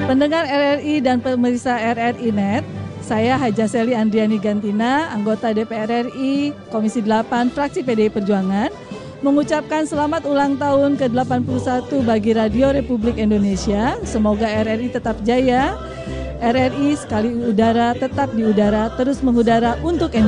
Pendengar RRI dan pemirsa RRI Net, saya Haja Seli Andriani Gantina, anggota DPR RI, Komisi 8, Fraksi PDI Perjuangan, mengucapkan selamat ulang tahun ke-81 bagi Radio Republik Indonesia. Semoga RRI tetap jaya, RRI sekali udara tetap di udara, terus mengudara untuk Indonesia.